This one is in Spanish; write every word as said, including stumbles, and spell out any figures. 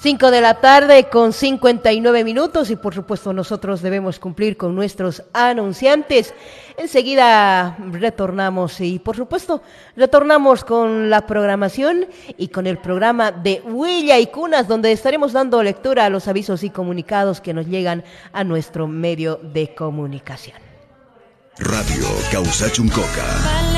Cinco de la tarde con cincuenta y nueve minutos y por supuesto nosotros debemos cumplir con nuestros anunciantes. Enseguida retornamos y por supuesto retornamos con la programación y con el programa de Huilla y Cunas, donde estaremos dando lectura a los avisos y comunicados que nos llegan a nuestro medio de comunicación. Radio Causachuncoca.